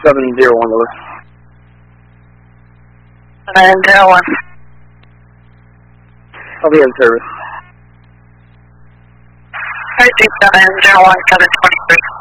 701 over. 901. I'll be in service. 3701, 723.